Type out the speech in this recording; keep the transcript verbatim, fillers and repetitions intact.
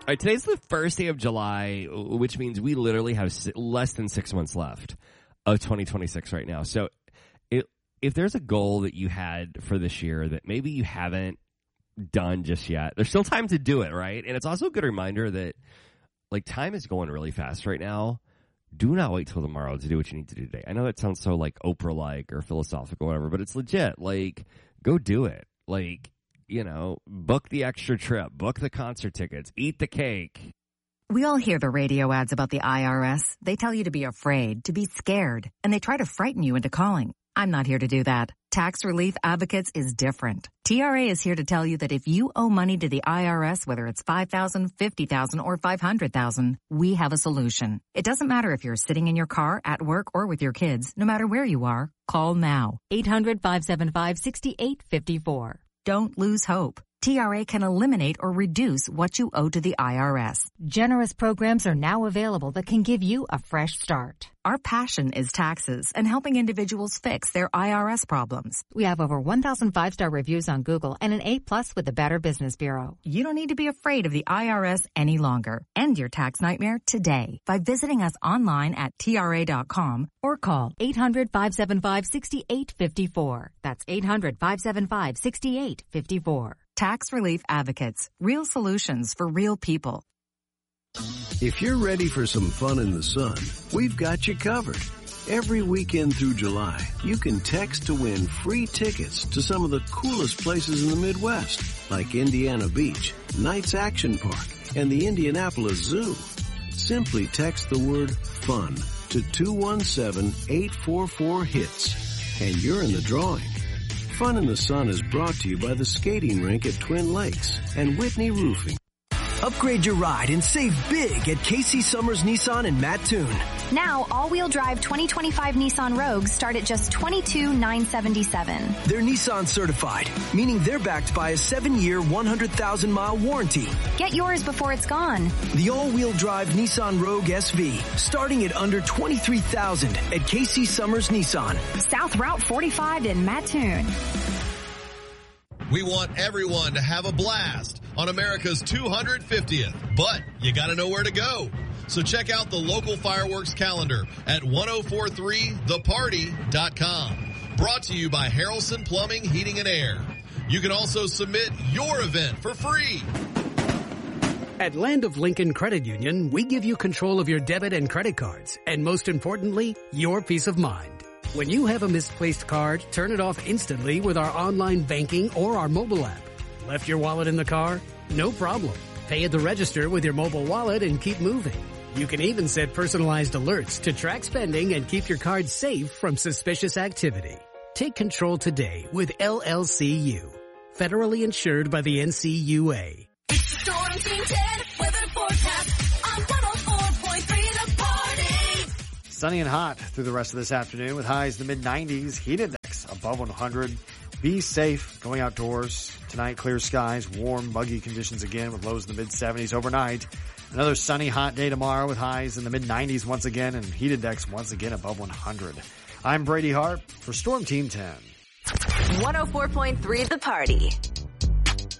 right, today's the first day of July, which means we literally have less than six months left of twenty twenty-six right now. So it, if there's a goal that you had for this year that maybe you haven't done just yet, there's still time to do it, right? And it's also a good reminder that, like, time is going really fast right now. Do not wait till tomorrow to do what you need to do today. I know that sounds so, like, Oprah-like or philosophical or whatever, but it's legit. Like, go do it. Like, you know, book the extra trip, book the concert tickets, eat the cake. We all hear the radio ads about the I R S. They tell you to be afraid, to be scared, and they try to frighten you into calling. I'm not here to do that. Tax Relief Advocates is different. T R A is here to tell you that if you owe money to the I R S, whether it's five thousand dollars, fifty thousand dollars, or five hundred thousand dollars, we have a solution. It doesn't matter if you're sitting in your car, at work, or with your kids. No matter where you are, call now. eight hundred, five seven five, six eight five four. Don't lose hope. T R A can eliminate or reduce what you owe to the I R S. Generous programs are now available that can give you a fresh start. Our passion is taxes and helping individuals fix their I R S problems. We have over one thousand five-star reviews on Google and an A plus with the Better Business Bureau. You don't need to be afraid of the I R S any longer. End your tax nightmare today by visiting us online at T R A dot com or call eight hundred, five seven five, six eight five four. That's eight hundred, five seven five, six eight five four. Tax Relief Advocates. Real solutions for real people. If you're ready for some fun in the sun, we've got you covered. Every weekend through July, you can text to win free tickets to some of the coolest places in the Midwest, like Indiana Beach, Knights Action Park, and the Indianapolis Zoo. Simply text the word FUN to two one seven, eight four four, HITS, and you're in the drawing. Fun in the Sun is brought to you by the skating rink at Twin Lakes and Whitney Roofing. Upgrade your ride and save big at Casey Summers Nissan in Mattoon. Now, all-wheel drive twenty twenty-five Nissan Rogues start at just twenty-two thousand nine hundred seventy-seven dollars. They're Nissan certified, meaning they're backed by a seven-year, one hundred thousand mile warranty. Get yours before it's gone. The all-wheel drive Nissan Rogue S V, starting at under twenty-three thousand dollars at Casey Summers Nissan. South Route forty-five in Mattoon. We want everyone to have a blast on America's two hundred fiftieth, but you gotta know where to go. So check out the local fireworks calendar at ten forty-three the party dot com. Brought to you by Harrelson Plumbing, Heating and Air. You can also submit your event for free. At Land of Lincoln Credit Union, we give you control of your debit and credit cards, and most importantly, your peace of mind. When you have a misplaced card, turn it off instantly with our online banking or our mobile app. Left your wallet in the car? No problem. Pay at the register with your mobile wallet and keep moving. You can even set personalized alerts to track spending and keep your card safe from suspicious activity. Take control today with L L C U. Federally insured by the N C U A. It's the Storm Team ten weather forecast on one oh four point three The Party. Sunny and hot through the rest of this afternoon with highs in the mid nineties. Heat index above one hundred. Be safe going outdoors. Tonight, clear skies, warm, muggy conditions again with lows in the mid seventies overnight. Another sunny, hot day tomorrow with highs in the mid nineties once again and heat index once again above one hundred. I'm Brady Hart for Storm Team ten. one oh four point three The Party.